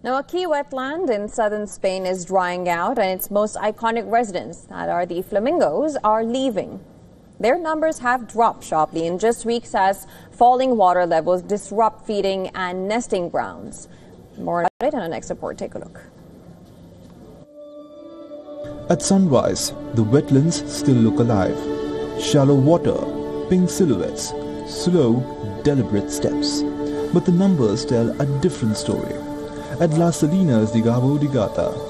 Now, a key wetland in southern Spain is drying out, and its most iconic residents, that are the flamingos, are leaving. Their numbers have dropped sharply in just weeks as falling water levels disrupt feeding and nesting grounds. More about it in our next report. Take a look. At sunrise, the wetlands still look alive. Shallow water, pink silhouettes, slow, deliberate steps. But the numbers tell a different story. At Las Salinas de Cabo de Gata,